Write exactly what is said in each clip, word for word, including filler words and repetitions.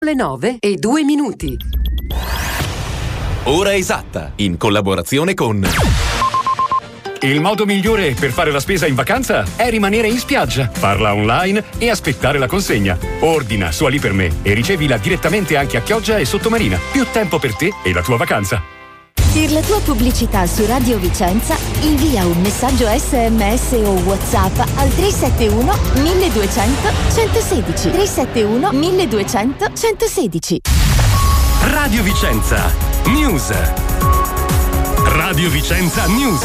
Le nove e due minuti. Ora esatta, in collaborazione con... Il modo migliore per fare la spesa in vacanza è rimanere in spiaggia, farla online e aspettare la consegna. Ordina su Ali per me e ricevila direttamente anche a Chioggia e Sottomarina. Più tempo per te e la tua vacanza. Per la tua pubblicità su Radio Vicenza, invia un messaggio esse emme esse o WhatsApp al tre sette uno milleduecento centosedici. tre sette uno milleduecento centosedici. Radio Vicenza News. Radio Vicenza News.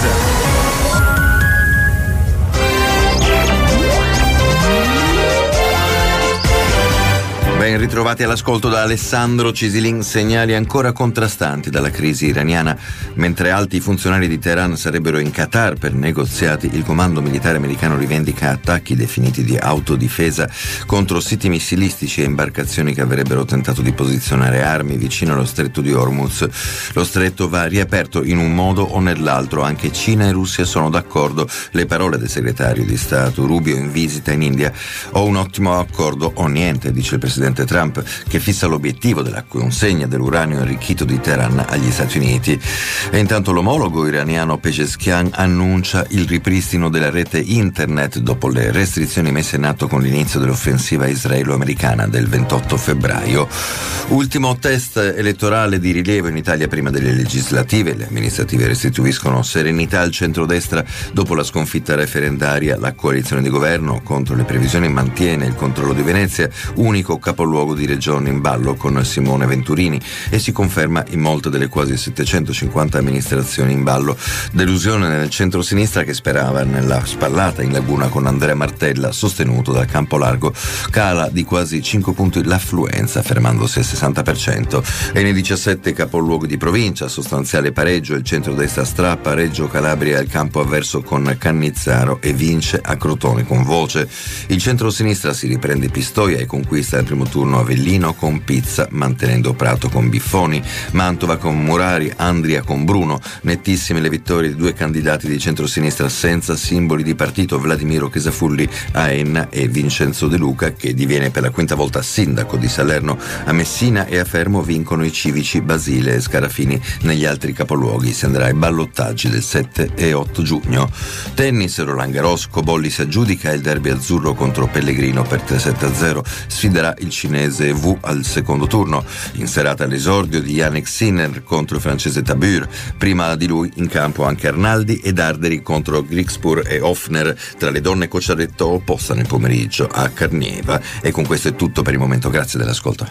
Ben ritrovati all'ascolto da Alessandro Cisilin. Segnali ancora contrastanti dalla crisi iraniana. Mentre alti funzionari di Teheran sarebbero in Qatar per negoziati, il comando militare americano rivendica attacchi definiti di autodifesa contro siti missilistici e imbarcazioni che avrebbero tentato di posizionare armi vicino allo stretto di Hormuz. Lo stretto va riaperto in un modo o nell'altro. Anche Cina e Russia sono d'accordo. Le parole del segretario di Stato Rubio in visita in India. Ho un ottimo accordo o niente, dice il presidente Trump, che fissa l'obiettivo della consegna dell'uranio arricchito di Teheran agli Stati Uniti. E intanto l'omologo iraniano Pezeshkian annuncia il ripristino della rete internet dopo le restrizioni messe in atto con l'inizio dell'offensiva israelo-americana del ventotto febbraio. Ultimo test elettorale di rilievo in Italia prima delle legislative. Le amministrative restituiscono serenità al centrodestra dopo la sconfitta referendaria. La coalizione di governo contro le previsioni mantiene il controllo di Venezia, unico capoluogo di regione in ballo con Simone Venturini, e si conferma in molte delle quasi settecentocinquanta amministrazioni in ballo. Delusione nel centro-sinistra che sperava nella spallata in Laguna con Andrea Martella, sostenuto dal Campolargo. Cala di quasi cinque punti l'affluenza, fermandosi al sessanta per cento. E nei diciassette capoluoghi di provincia, sostanziale pareggio, il centrodestra strappa Reggio Calabria al campo avverso con Cannizzaro e vince a Crotone con Voce. Il centro-sinistra si riprende Pistoia e conquista il primo turno Avellino con Pizza, mantenendo Prato con Biffoni, Mantova con Murari, Andria con Bruno. Nettissime le vittorie di due candidati di centrosinistra senza simboli di partito, Vladimiro Chisafulli a Enna e Vincenzo De Luca, che diviene per la quinta volta sindaco di Salerno. A Messina e a Fermo vincono i civici Basile e Scarafini. Negli altri capoluoghi si andrà ai ballottaggi del sette e otto giugno. Tennis, Roland Garros, Cobolli si aggiudica il derby azzurro contro Pellegrino per tre sette a zero. Sfiderà il cinese Wu al secondo turno. In serata l'esordio di Yannick Sinner contro il francese Tabur. Prima di lui in campo anche Arnaldi ed Arderi contro Grigspur e Hoffner. Tra le donne Cocciaretto opposta nel pomeriggio a Carnieva. E con questo è tutto per il momento. Grazie dell'ascolto.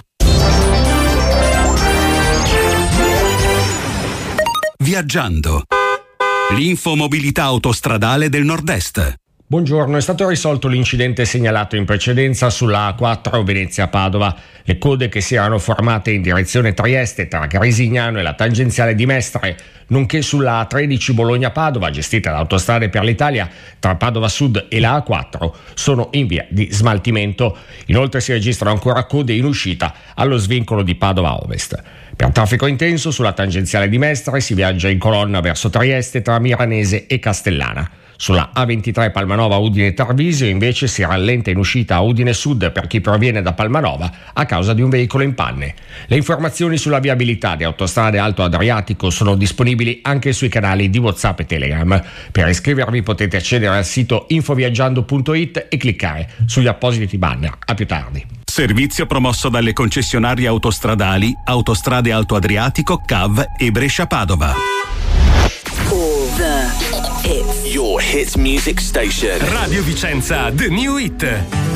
Viaggiando. L'infomobilità autostradale del Nord-Est. Buongiorno, è stato risolto l'incidente segnalato in precedenza sulla A quattro Venezia-Padova. Le code che si erano formate in direzione Trieste tra Grisignano e la tangenziale di Mestre, nonché sulla A tredici Bologna-Padova, gestita da Autostrade per l'Italia, tra Padova Sud e la A quattro, sono in via di smaltimento. Inoltre si registrano ancora code in uscita allo svincolo di Padova Ovest. Per traffico intenso sulla tangenziale di Mestre si viaggia in colonna verso Trieste tra Miranese e Castellana. Sulla A ventitré Palmanova Udine Tarvisio invece si rallenta in uscita a Udine Sud per chi proviene da Palmanova a causa di un veicolo in panne. Le informazioni sulla viabilità di Autostrade Alto Adriatico sono disponibili anche sui canali di WhatsApp e Telegram. Per iscrivervi potete accedere al sito infoviaggiando punto it e cliccare sugli appositi banner. A più tardi. Servizio promosso dalle concessionarie autostradali Autostrade Alto Adriatico, C A V e Brescia Padova. All the hits. Your hit music station. Radio Vicenza, The New Hit.